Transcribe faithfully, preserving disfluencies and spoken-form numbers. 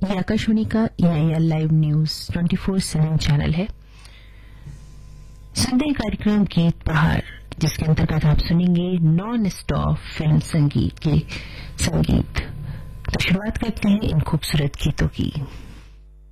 ये आकाशवाणी का AIR live news twenty four seven channel है। संदेह कार्यक्रम गीत बहार, जिसके अंतर्गत आप सुनेंगे नॉन स्टॉप फिल्म संगीत के संगीत। तो शुरुआत करते हैं इन खूबसूरत गीतों की।